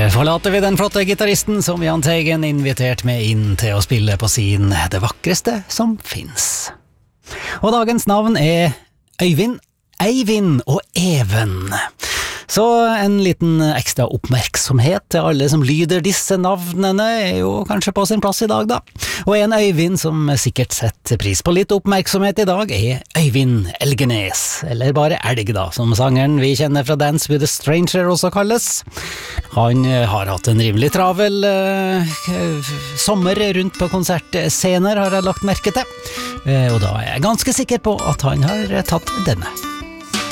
forlater vi den flotte gitaristen som Jahn Teigen invitert med inn til å spille på sin Det vakreste som finnes. Og dagens navn er Øyvind, Eivind og Even. Så en liten ekstra oppmerksomhet til alle som lyder disse navnene er jo kanskje på sin plass i dag da. Og en Øyvind som sikkert setter pris på litt oppmerksomhet i dag er Øyvind Elgenes, eller bare Elg da, som sangeren vi kjenner fra Dance with a Stranger også kalles. Han har hatt en rimelig travel sommer rundt på konsertscener, har jeg lagt merke til. Og da er jeg ganske sikker på at han har tatt denne.